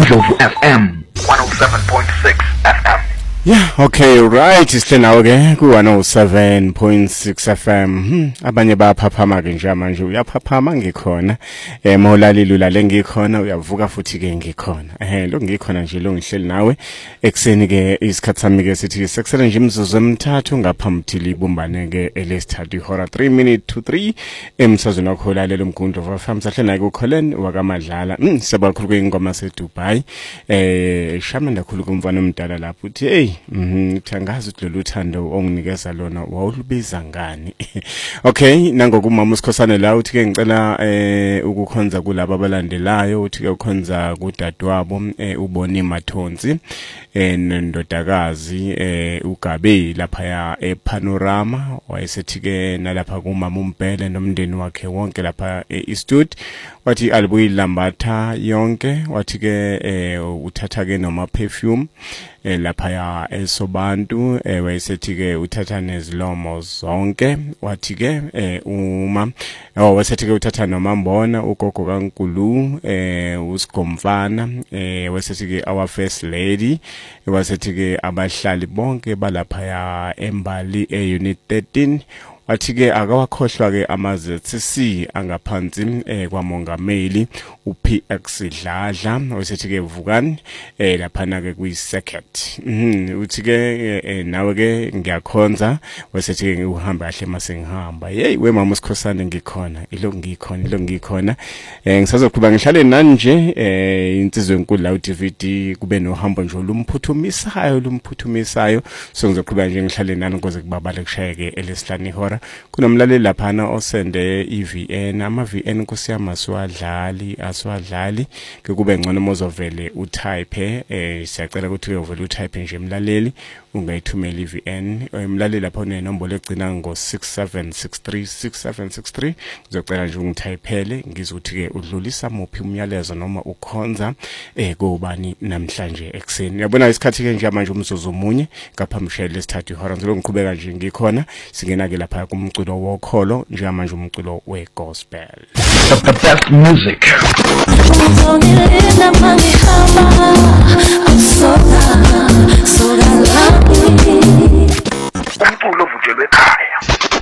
Ndlovu FM 107.6 FM. Yeah, okay, right. Isihlena ke ku 107.6 FM. Abanye bayaphaphama ke nje manje uyaphaphama ngikhona. Mawulalile ulale ngikhona uyavuka futhi ke ngikhona. Lo ngikhona nje lo ngihleli nawe ekseni ke isikhathi sami ke sithi sekusele nje imzuzu emithathu ngaphambi ibumbane ke elesithathu ihora 3 minutes to 3 emsazweni wakho lalela umgundo FM sahlena ke uKholen wakamadlala. Sebakhulu ke ingoma seDubai. Shamanda khulu kumfana omdala lapho uthi hey thangazi lolu thando onginikeza lona wawulubiza ngani. Okay, nangokumama uSikhosana la uthi ke ngicela ukukhonza kulabo abalandelayo uthi ke ukhonza kudadewabo uboni Mathonsi nendodakazi uGabe lapha ya ePanorama wayesethi ke nalapha kumama uMbhele nomndeni wakhe wonke lapha eStud wathi alibuyi lambatha yonke wathi ke uthatha ke noma perfume lapha ya eSobantu wayesethi ke uthatha nezilomo zonke wathi ke wayesethi ke uthatha noma Mbona ugogo kaNkulu uSigomfana wayesethi ke our first lady wayesethi ke abahlali bonke balapha ya eMbali eUnit 13 wathi ke akawakhohlwa ke amaZCC angaphansi kwamongameli uPX Dladla wayesethi ke vukani lapha ke kuyisecond uthi ke nawe ke ngiyakhonza wayesethi ke uhamba kahle mase ngihamba hey we mama uSikhosana ngikhona ilo ngikhona ngisazoqhubeka ngihlale nani nje insizwe enkulu la uDVD kube nohambo nje lumphuthumisayo so ngizoqhubeka nje ngihlale nani ukuze kubabale kushayeke elesihlanu ihora kunomlaleli laphana osende iVN ama-VN kusiyama aswadlali ke kube ngcono mozovele utype siyacela ukuthi uyovela utype nje emlaleli ungayithumela iVN emlaleli lapha unenombolo egcina ngo6763 ngizocela nje ungitypele ngizothi ke udlulisa muphi umyalezo noma ukhonza kubani namhlanje ekseni yabona isikhathi ke nje manje umzuzu omunye ngaphamshele lesithathu ihora ngizolo ngiqhubeka nje ngikhona singena ke lapha kumculo wokholo njengamanje umculo wegospel The best music. Umculo ovujelwe ekhaya.